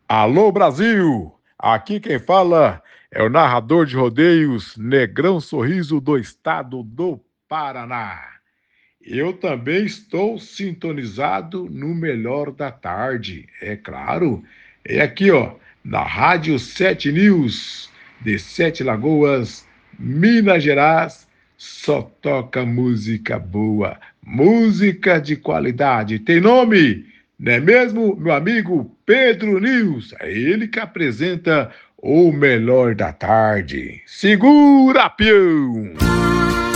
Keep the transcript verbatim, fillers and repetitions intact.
Alô Brasil! Aqui quem fala é o narrador de rodeios Negrão Sorriso do estado do Paraná. Eu também estou sintonizado no melhor da tarde, é claro. É aqui, ó, na Rádio Sete News, de Sete Lagoas, Minas Gerais. Só toca música boa, música de qualidade. Tem nome, não é mesmo, meu amigo Pedro News? É ele que apresenta o melhor da tarde. Segura, peão!